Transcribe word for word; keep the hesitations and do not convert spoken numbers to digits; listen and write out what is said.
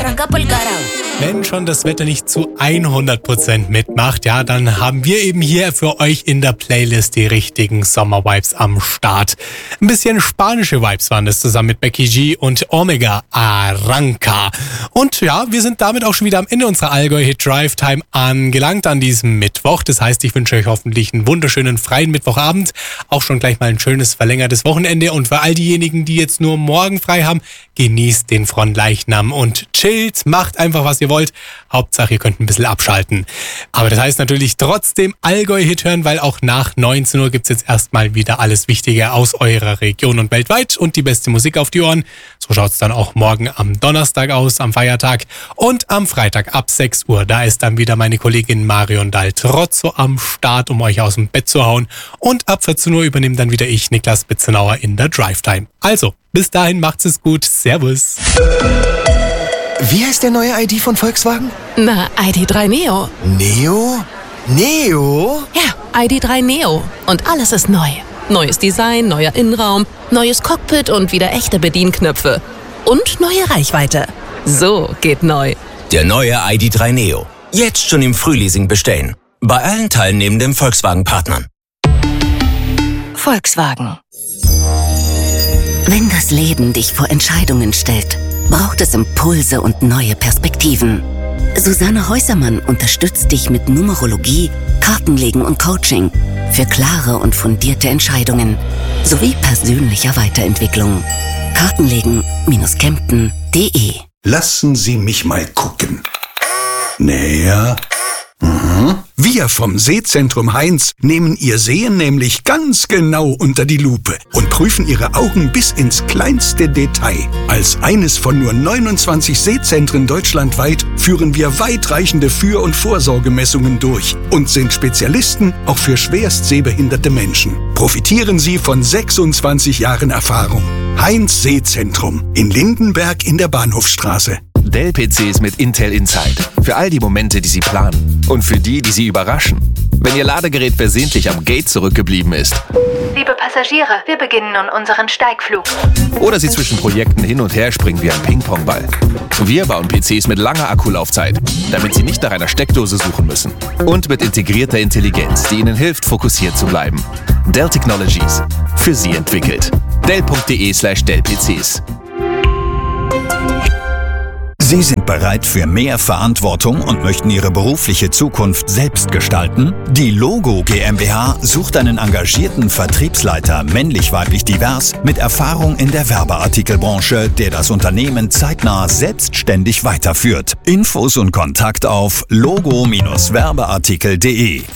arranca pa'l carajo. Wenn schon das Wetter nicht zu hundert Prozent mitmacht, ja, dann haben wir eben hier für euch in der Playlist die richtigen Sommer-Vibes am Start. Ein bisschen spanische Vibes waren das zusammen mit Becky G und Omega Arranca. Und ja, wir sind damit auch schon wieder am Ende unserer Allgäu-Hit Drive Time angelangt an diesem Mittwoch. Das heißt, ich wünsche euch hoffentlich einen wunderschönen freien Mittwochabend. Auch schon gleich mal ein schönes verlängertes Wochenende. Und für all diejenigen, die jetzt nur morgen frei haben, genießt den Fronleichnam und chillt, macht einfach, was ihr wollt. Hauptsache, ihr könnt ein bisschen abschalten. Aber das heißt natürlich trotzdem Allgäu-Hit hören, weil auch nach neunzehn Uhr gibt's jetzt erstmal wieder alles Wichtige aus eurer Region und weltweit und die beste Musik auf die Ohren. So schaut's dann auch morgen am Donnerstag aus, am Feiertag. Und am Freitag ab sechs Uhr, da ist dann wieder meine Kollegin Marion Dahl-Trotzo am Start, um euch aus dem Bett zu hauen. Und ab vierzehn Uhr übernehme dann wieder ich, Niklas Bitzenauer, in der Drive Time. Also, bis dahin macht's es gut. Servus. Wie heißt der neue I D von Volkswagen? Na, I D drei Neo. Neo? Neo? Ja, I D drei Neo. Und alles ist neu. Neues Design, neuer Innenraum, neues Cockpit und wieder echte Bedienknöpfe. Und neue Reichweite. So geht neu. Der neue I D drei Neo. Jetzt schon im Frühleasing bestellen. Bei allen teilnehmenden Volkswagen-Partnern. Volkswagen. Wenn das Leben dich vor Entscheidungen stellt, braucht es Impulse und neue Perspektiven. Susanne Häusermann unterstützt dich mit Numerologie, Kartenlegen und Coaching für klare und fundierte Entscheidungen sowie persönlicher Weiterentwicklung. Kartenlegen Kempten punkt de. Lassen Sie mich mal gucken. Näher. Mhm. Wir vom Sehzentrum Heinz nehmen Ihr Sehen nämlich ganz genau unter die Lupe und prüfen Ihre Augen bis ins kleinste Detail. Als eines von nur neunundzwanzig Sehzentren deutschlandweit führen wir weitreichende Für- und Vorsorgemessungen durch und sind Spezialisten auch für schwerst sehbehinderte Menschen. Profitieren Sie von sechsundzwanzig Jahren Erfahrung. Heinz Sehzentrum in Lindenberg in der Bahnhofstraße. Dell-P Cs mit Intel Inside. Für all die Momente, die Sie planen. Und für die, die Sie überraschen. Wenn Ihr Ladegerät versehentlich am Gate zurückgeblieben ist. Liebe Passagiere, wir beginnen nun unseren Steigflug. Oder Sie zwischen Projekten hin und her springen wie ein Ping-Pong-Ball. Wir bauen P Cs mit langer Akkulaufzeit, damit Sie nicht nach einer Steckdose suchen müssen. Und mit integrierter Intelligenz, die Ihnen hilft, fokussiert zu bleiben. Dell Technologies. Für Sie entwickelt. Dell punkt de slash Dell P Cs. Sie sind bereit für mehr Verantwortung und möchten Ihre berufliche Zukunft selbst gestalten? Die Logo GmbH sucht einen engagierten Vertriebsleiter, männlich-weiblich divers, mit Erfahrung in der Werbeartikelbranche, der das Unternehmen zeitnah selbstständig weiterführt. Infos und Kontakt auf logo Bindestrich werbeartikel punkt de.